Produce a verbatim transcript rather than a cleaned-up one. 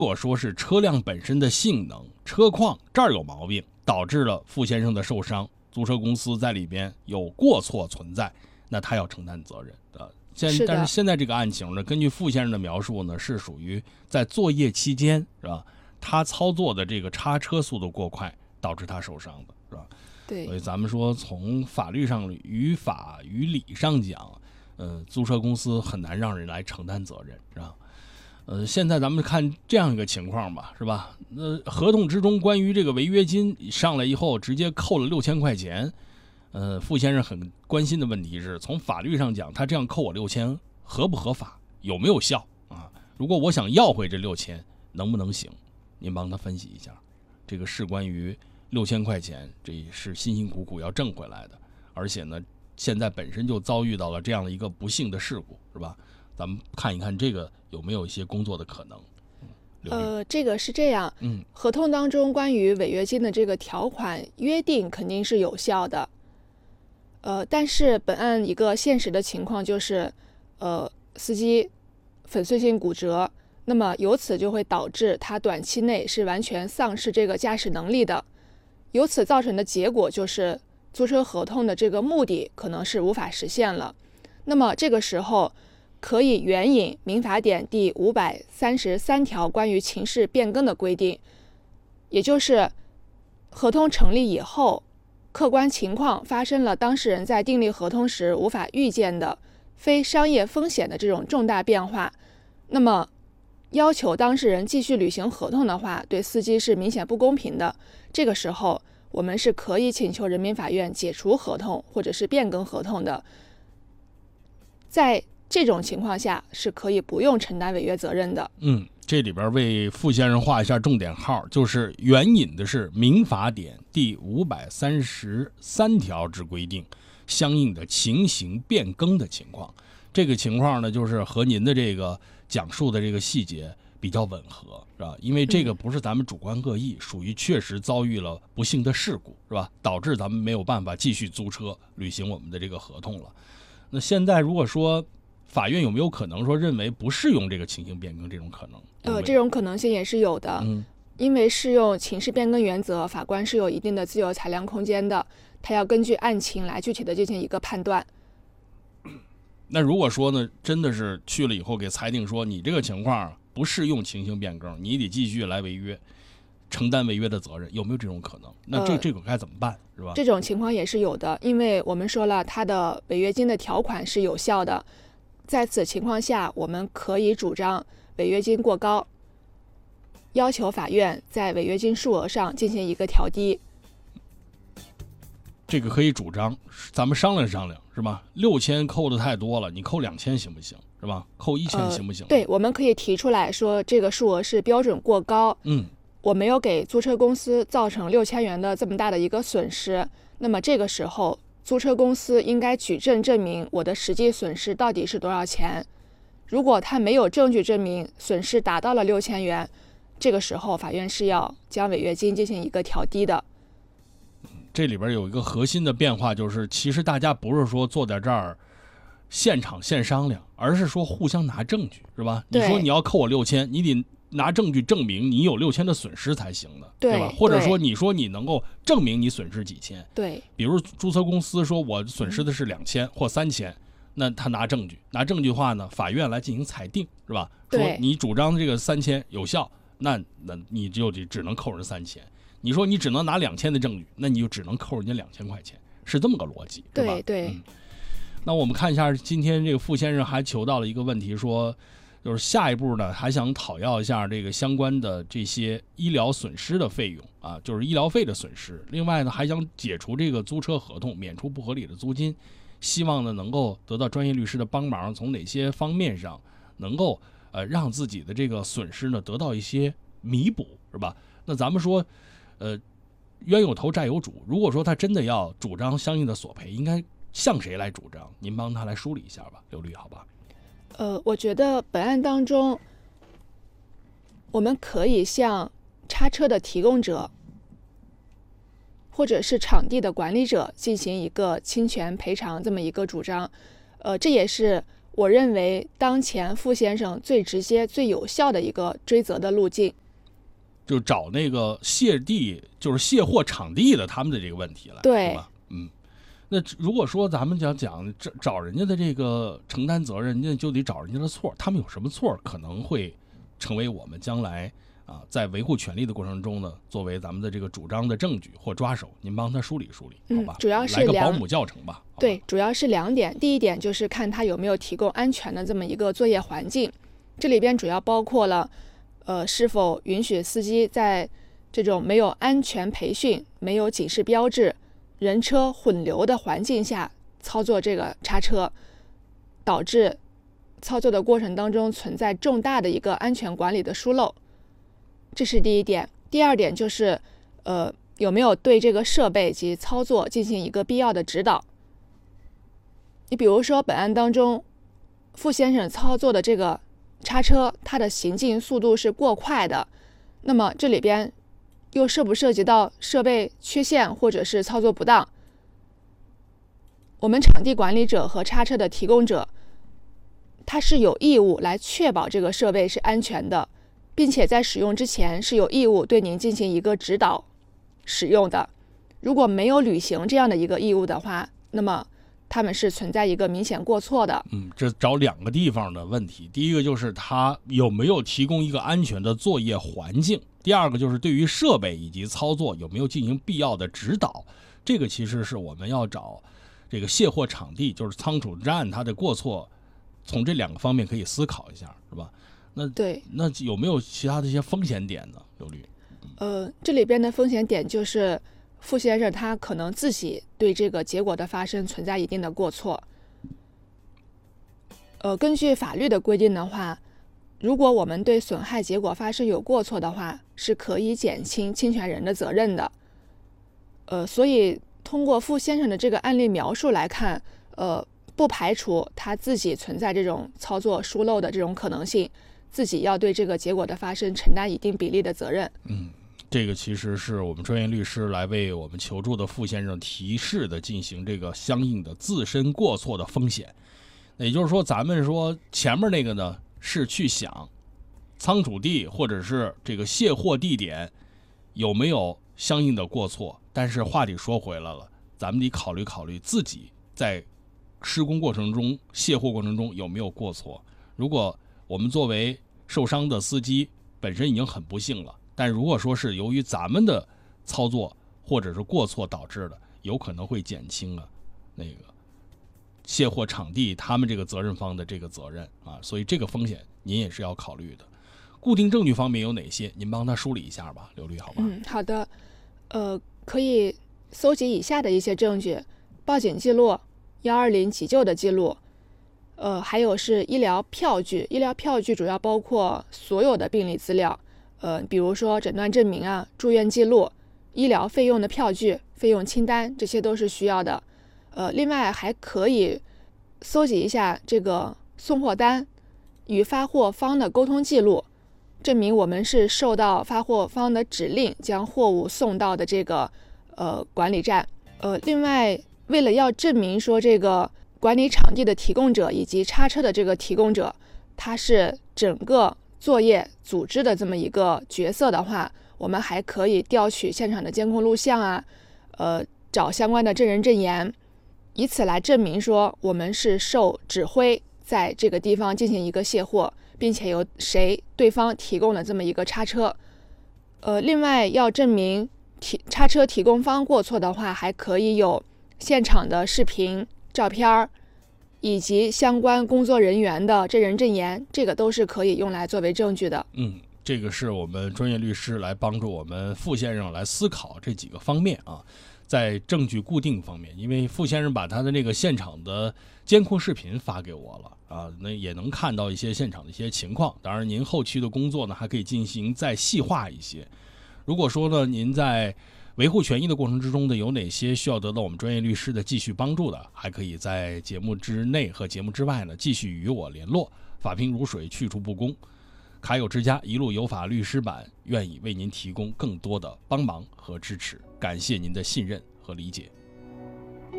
如果说是车辆本身的性能、车况这儿有毛病，导致了傅先生的受伤，租车公司在里边有过错存在，那他要承担责任的。现但是现在这个案情呢，根据傅先生的描述呢，是属于在作业期间，是吧？他操作的这个叉车速度过快，导致他受伤的，是吧？ 对。 所以咱们说，从法律上、于法于理上讲，呃，租车公司很难让人来承担责任，是吧？呃，现在咱们看这样一个情况吧，是吧？那合同之中关于这个违约金上来以后，直接扣了六千块钱。呃，傅先生很关心的问题是，从法律上讲，他这样扣我六千合不合法，有没有效啊？如果我想要回这六千，能不能行？您帮他分析一下。这个事关于六千块钱，这是辛辛苦苦要挣回来的，而且呢，现在本身就遭遇到了这样的一个不幸的事故，是吧？咱们看一看这个有没有一些工作的可能。 呃，这个是这样， 嗯， 合同当中关于违约金的这个条款约定肯定是有效的，呃，但是本案一个现实的情况就是，呃，司机粉碎性骨折，那么由此就会导致他短期内是完全丧失这个驾驶能力的，由此造成的结果就是租车合同的这个目的可能是无法实现了。那么这个时候，可以援引民法典第五百三十三条关于情事变更的规定，也就是合同成立以后，客观情况发生了当事人在订立合同时无法预见的非商业风险的这种重大变化，那么要求当事人继续履行合同的话，对司机是明显不公平的。这个时候，我们是可以请求人民法院解除合同或者是变更合同的。在这种情况下是可以不用承担违约责任的。 嗯，这里边为傅先生画一下重点号，就是援引的是民法典第五百三十三条之规定，相应的情形变更的情况。这个情况呢，就是和您的这个讲述的这个细节比较吻合，是吧？因为这个不是咱们主观恶意，属于确实遭遇了不幸的事故，是吧？导致咱们没有办法继续租车履行我们的这个合同了。那现在如果说法院有没有可能说认为不适用这个情形变更这种可能？ 呃，这种可能性也是有的。 嗯， 因为适用情事变更原则，法官是有一定的自由裁量空间的，他要根据案情来具体的进行一个判断。 那如果说呢，真的是去了以后给裁定说你这个情况不适用情形变更，你得继续来违约，承担违约的责任，有没有这种可能？那这、呃、这个该怎么办，是吧？ 这种情况也是有的，因为我们说了，它的违约金的条款是有效的，在此情况下，我们可以主张违约金过高，要求法院在违约金数额上进行一个调低。 这个可以主张，咱们商量商量，是吧？六千扣的太多了，你扣两千行不行？是吧？扣一千行不行？ 呃、对，我们可以提出来说，这个数额是标准过高。 嗯， 我没有给租车公司造成六千元的这么大的一个损失，那么这个时候，租车公司应该举证证明我的实际损失到底是多少钱。如果他没有证据证明损失达到了六千元，这个时候法院是要将违约金进行一个调低的。 这里边有一个核心的变化，就是其实大家不是说坐在这儿现场现商量，而是说互相拿证据，是吧？你说你要扣我六千，你得拿证据证明你有六千的损失才行的， 对, 对吧？或者说你说你能够证明你损失几千， 对， 比如注册公司说我损失的是两千或三千，那他拿证据，拿证据的话呢，法院来进行裁定，是吧？说你主张这个三千有效，那那你就只能扣人三千。你说你只能拿两千的证据，那你就只能扣人家两千块钱，是这么个逻辑，是吧？ 对对、 嗯。那我们看一下，今天这个傅先生还求到了一个问题，说就是下一步呢，还想讨要一下这个相关的这些医疗损失的费用啊，就是医疗费的损失。另外呢，还想解除这个租车合同，免除不合理的租金，希望呢能够得到专业律师的帮忙，从哪些方面上能够呃让自己的这个损失呢得到一些弥补，是吧？那咱们说。呃，冤有头债有主。如果说他真的要主张相应的索赔，应该向谁来主张？您帮他来梳理一下吧，刘律，好吧？ 呃，我觉得本案当中，我们可以向叉车的提供者，或者是场地的管理者进行一个侵权赔偿这么一个主张。呃，这也是我认为当前傅先生最直接、最有效的一个追责的路径。 就找那个卸地，就是卸货场地的他们的这个问题了， 对， 是吧？嗯，那如果说咱们讲讲找找人家的这个承担责任，人家就得找人家的错，他们有什么错可能会成为我们将来啊在维护权利的过程中呢，作为咱们的这个主张的证据或抓手，您帮他梳理梳理，好吧？ 嗯，主要是来个保姆教程吧。 对，主要是两点。第一点就是看他有没有提供安全的这么一个作业环境，这里边主要包括了。呃，是否允许司机在这种没有安全培训、没有警示标志、人车混流的环境下操作这个叉车，导致操作的过程当中存在重大的一个安全管理的疏漏，这是第一点。第二点就是，呃，有没有对这个设备及操作进行一个必要的指导。你比如说，本案当中，傅先生操作的这个叉车，它的行进速度是过快的，那么这里边又涉不涉及到设备缺陷或者是操作不当？我们场地管理者和叉车的提供者，他是有义务来确保这个设备是安全的，并且在使用之前是有义务对您进行一个指导使用的。如果没有履行这样的一个义务的话，那么他们是存在一个明显过错的。 嗯，这找两个地方的问题。第一个就是他有没有提供一个安全的作业环境，第二个就是对于设备以及操作有没有进行必要的指导。这个其实是我们要找这个卸货场地，就是仓储站，它的过错从这两个方面可以思考一下，是吧？那对， 那有没有其他的一些风险点呢？刘律？ 呃，这里边的风险点就是傅先生他可能自己对这个结果的发生存在一定的过错。呃，根据法律的规定的话，如果我们对损害结果发生有过错的话，是可以减轻侵权人的责任的。呃，所以通过傅先生的这个案例描述来看，呃，不排除他自己存在这种操作疏漏的这种可能性，自己要对这个结果的发生承担一定比例的责任。 嗯。这个其实是我们专业律师来为我们求助的傅先生提示的，进行这个相应的自身过错的风险。也就是说，咱们说前面那个呢，是去想仓储地或者是这个卸货地点有没有相应的过错，但是话题说回来了，咱们得考虑考虑自己在施工过程中、卸货过程中有没有过错。如果我们作为受伤的司机本身已经很不幸了，但如果说是由于咱们的操作或者是过错导致的，有可能会减轻啊那个卸货场地他们这个责任方的这个责任啊，所以这个风险您也是要考虑的。固定证据方面有哪些？您帮他梳理一下吧，刘律，好吧？ 嗯，好的。呃，可以搜集以下的一些证据：报警记录、幺二零急救的记录，呃，还有是医疗票据。医疗票据主要包括所有的病历资料。呃，比如说诊断证明啊、住院记录、医疗费用的票据、费用清单，这些都是需要的。呃，另外还可以搜集一下这个送货单与发货方的沟通记录，证明我们是受到发货方的指令将货物送到的这个呃管理站。呃，另外为了要证明说这个管理场地的提供者以及叉车的这个提供者，他是整个作业组织的这么一个角色的话，我们还可以调取现场的监控录像啊，呃，找相关的证人证言，以此来证明说我们是受指挥在这个地方进行一个卸货，并且由谁对方提供了这么一个叉车。呃，另外要证明提叉车提供方过错的话，还可以有现场的视频、照片以及相关工作人员的证人证言，这个都是可以用来作为证据的。 嗯，这个是我们专业律师来帮助我们傅先生来思考这几个方面啊。在证据固定方面，因为傅先生把他的那个现场的监控视频发给我了啊，那也能看到一些现场的一些情况。当然，您后期的工作呢，还可以进行再细化一些。如果说呢，您在维护权益的过程之中呢，有哪些需要得到我们专业律师的继续帮助的，还可以在节目之内和节目之外呢，继续与我联络。法平如水，去除不公。卡友之家一路有法律师版，愿意为您提供更多的帮忙和支持。感谢您的信任和理解。